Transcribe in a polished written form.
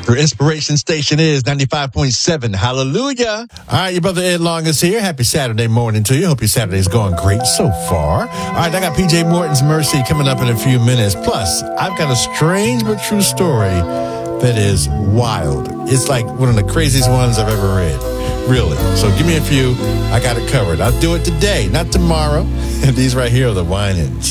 Your inspiration station is 95.7. Hallelujah. All right, your brother Ed Long is here. Happy Saturday morning to you. Hope your Saturday's going great so far. All right, I got PJ Morton's Mercy coming up in a few minutes. Plus, I've got a strange but true story that is wild. It's like one of the craziest ones I've ever read. Really. So give me a few. I got it covered. I'll do it today, not tomorrow. And these right here are the Winans.